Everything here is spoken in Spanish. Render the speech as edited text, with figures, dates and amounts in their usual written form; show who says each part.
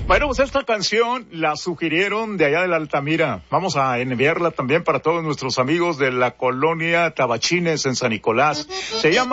Speaker 1: Bueno, pues esta canción la sugirieron de allá de la Altamira. Vamos a enviarla también para todos nuestros amigos de la colonia Tabachines en San Nicolás. Se llama